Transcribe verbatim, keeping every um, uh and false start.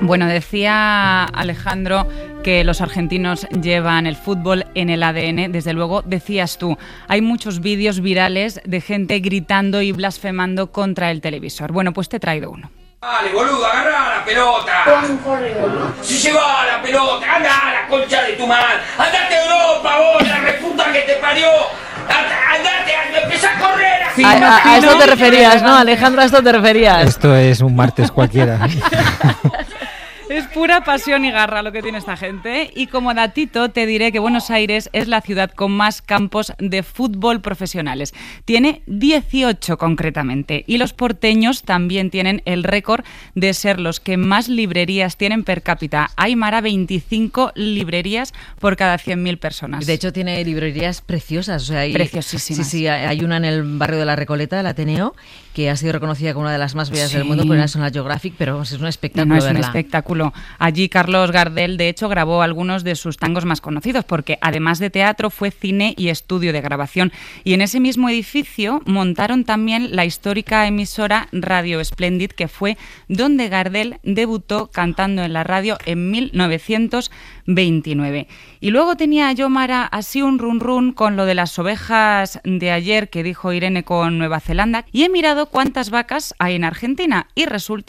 Bueno, decía Alejandro que los argentinos llevan el fútbol en el A D N. Desde luego, decías tú, hay muchos vídeos virales de gente gritando y blasfemando contra el televisor. Bueno, pues te he traído uno. Dale, boludo, agarrá la pelota. Si se va la pelota, anda a la concha de tu madre. Andate a Europa, vos, la reputa que te parió. Andate, empezá a correr así. A, a, a esto te referías, ¿no, Alejandro? A esto te referías. Esto es un martes cualquiera. Es pura pasión y garra lo que tiene esta gente. Y como datito te diré que Buenos Aires es la ciudad con más campos de fútbol profesionales. Tiene dieciocho concretamente. Y los porteños también tienen el récord de ser los que más librerías tienen per cápita. Hay, Mara, veinticinco librerías por cada cien mil personas. De hecho, tiene librerías preciosas. O sea, hay, preciosísimas. Sí, sí, hay una en el barrio de la Recoleta, el Ateneo, que ha sido reconocida como una de las más bellas sí. del mundo por la National Geographic, pero es un espectáculo. No, no es verla. un espectáculo. Allí Carlos Gardel, de hecho, grabó algunos de sus tangos más conocidos, porque además de teatro fue cine y estudio de grabación. Y en ese mismo edificio montaron también la histórica emisora Radio Splendid, que fue donde Gardel debutó cantando en la radio en mil novecientos veintinueve. Y luego tenía yo, Mara, así un run run con lo de las ovejas de ayer que dijo Irene con Nueva Zelanda, y he mirado cuántas vacas hay en Argentina y resulta